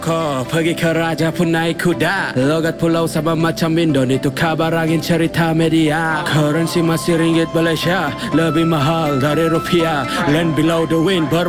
Kau pergi ke raja pun naik kuda. Logat pulau Sabah macam Indo, itu kabar angin cerita media. Currency masih ringgit Malaysia, lebih mahal dari rupiah. Land below the wind